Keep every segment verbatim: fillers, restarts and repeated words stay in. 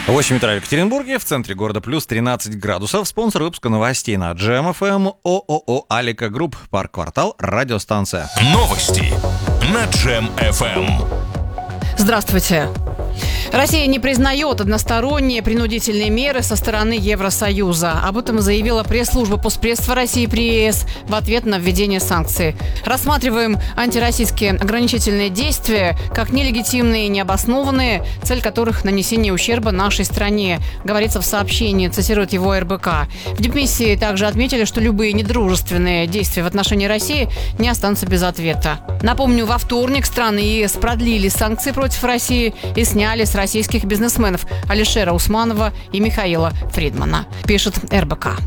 восемь утра в Екатеринбурге, в центре города плюс тринадцать градусов. Спонсор выпуска новостей на Джем эф эм ООО «Алика Групп», парк «Квартал», радиостанция. Новости на Джем эф эм. Здравствуйте. Россия не признает односторонние принудительные меры со стороны Евросоюза. Об этом заявила пресс-служба Постпредства России при ЕС в ответ на введение санкций. Рассматриваем антироссийские ограничительные действия как нелегитимные и необоснованные, цель которых нанесение ущерба нашей стране, говорится в сообщении, цитирует его эр бэ ка. В дипмиссии также отметили, что любые недружественные действия в отношении России не останутся без ответа. Напомню, во вторник страны ЕС продлили санкции против России и сняли с российских бизнесменов Алишера Усманова и Михаила Фридмана, пишет эр бэ ка.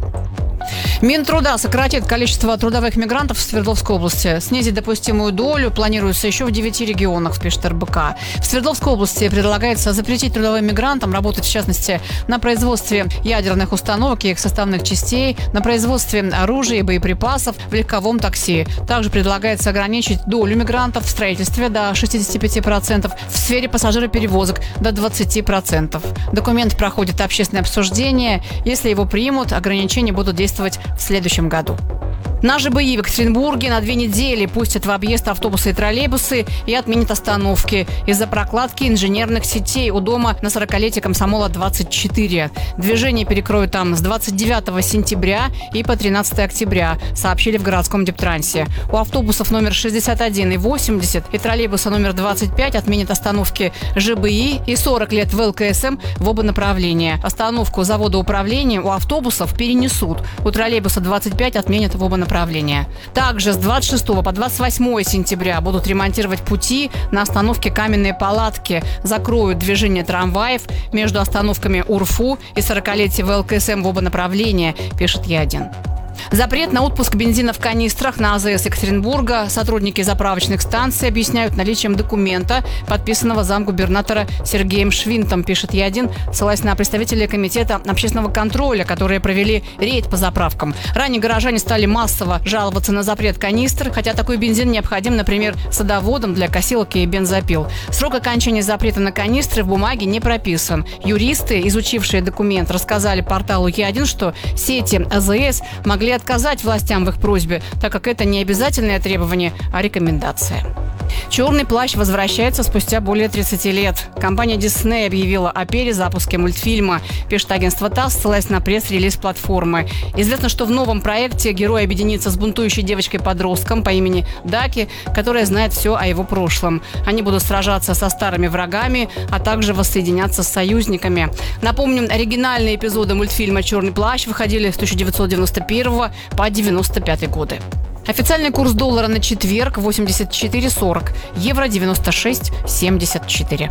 Минтруда сократит количество трудовых мигрантов в Свердловской области. Снизить допустимую долю планируется еще в девяти регионах, пишет эр бэ ка. В Свердловской области предлагается запретить трудовым мигрантам работать, в частности, на производстве ядерных установок и их составных частей, на производстве оружия и боеприпасов, в легковом такси. Также предлагается ограничить долю мигрантов в строительстве до шестидесяти пяти процентов, в сфере пассажироперевозок до двадцати процентов. Документ проходит общественное обсуждение. Если его примут, ограничения будут действовать в следующем году. На жэ бэ и в Екатеринбурге на две недели пустят в объезд автобусы и троллейбусы и отменят остановки из-за прокладки инженерных сетей у дома на сорокалетие Комсомола двадцать четыре. Движение перекроют там с двадцать девятого сентября и по тринадцатого октября, сообщили в городском Дептрансе. У автобусов номер шестьдесят один и восемьдесят и троллейбуса номер двадцать пять отменят остановки жэ бэ и и сорок лет в эл ка эс эм в оба направления. Остановку завода управления у автобусов перенесут. У троллейбуса двадцать пять отменят в оба направления. Также с двадцать шестого по двадцать восьмого сентября будут ремонтировать пути на остановке Каменные Палатки, закроют движение трамваев между остановками УРФУ и сорокалетие в эл ка эс эм в оба направления, пишет Е один. Запрет на отпуск бензина в канистрах на а зэ эс Екатеринбурга сотрудники заправочных станций объясняют наличием документа, подписанного замгубернатора Сергеем Швинтом, пишет Е один, ссылаясь на представителей комитета общественного контроля, которые провели рейд по заправкам. Ранее горожане стали массово жаловаться на запрет канистр, хотя такой бензин необходим, например, садоводам для косилок и бензопил. Срок окончания запрета на канистры в бумаге не прописан. Юристы, изучившие документ, рассказали порталу Е один, что сети а зэ эс могли отказать властям в их просьбе, так как это не обязательное требование, а рекомендация. «Черный плащ» возвращается спустя более тридцати лет. Компания Disney объявила о перезапуске мультфильма, пишет агентство ТАСС, ссылаясь на пресс-релиз платформы. Известно, что в новом проекте герой объединится с бунтующей девочкой-подростком по имени Даки, которая знает все о его прошлом. Они будут сражаться со старыми врагами, а также воссоединяться с союзниками. Напомним, оригинальные эпизоды мультфильма «Черный плащ» выходили с тысяча девятьсот девяносто первого по девяносто пятый годы. Официальный курс доллара на четверг восемьдесят четыре сорок, евро девяносто шесть семьдесят четыре.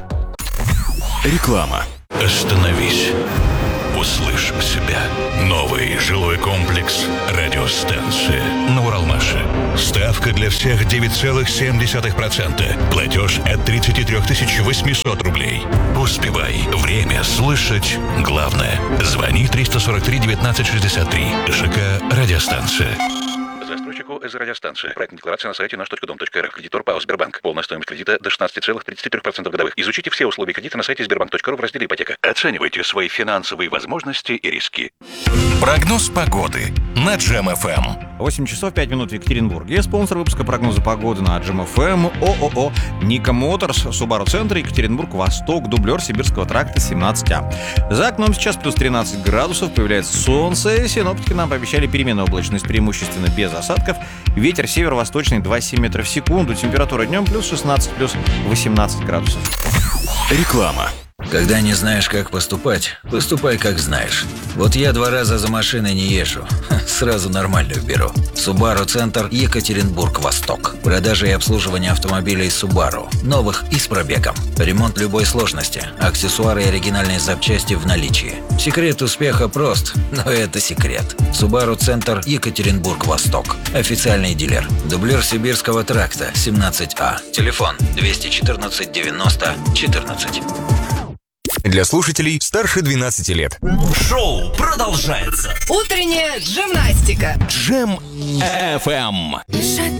Реклама. Остановись. Услышь себя. Новый жилой комплекс «Радиостанция» на Уралмаше. Ставка для всех девять целых семь десятых процента. Платеж от тридцать три тысячи восемьсот рублей. Успевай. Время слышать главное. Звони триста сорок три девятнадцать шестьдесят три. ЖК «Радиостанция». Застройщику из радиостанции. Проектная декларация на сайте наш точка дом точка эр эф. Кредитор ПАО «Сбербанк». Полная стоимость кредита до шестнадцати целых тридцати трёх процентов годовых. Изучите все условия кредита на сайте сбербанк точка ру в разделе «Ипотека». Оценивайте свои финансовые возможности и риски. Прогноз погоды на Джем эф эм. восемь часов пять минут в Екатеринбурге. Спонсор выпуска прогноза погоды на Джем эф эм ООО «Ника Моторс», Субару Центр, Екатеринбург, Восток, дублер Сибирского тракта семнадцать А. За окном сейчас плюс тринадцать градусов, появляется солнце. Синоптики нам пообещали переменную облачность, преимущественно без осадков. Ветер северо-восточный двадцать семь метров в секунду. Температура днем плюс шестнадцать, плюс восемнадцать градусов. Реклама. Когда не знаешь, как поступать, поступай, как знаешь. Вот я два раза за машиной не езжу. Сразу нормальную беру. Субару Центр, Екатеринбург, Восток. Продажа и обслуживание автомобилей Субару. Новых и с пробегом. Ремонт любой сложности. Аксессуары и оригинальные запчасти в наличии. Секрет успеха прост, но это секрет. Субару Центр, Екатеринбург, Восток. Официальный дилер. Дублер Сибирского тракта семнадцать А. Телефон двести четырнадцать девяносто четырнадцать. Для слушателей старше двенадцати лет. Шоу продолжается. Утренняя гимнастика. Джем эф эм. Шаг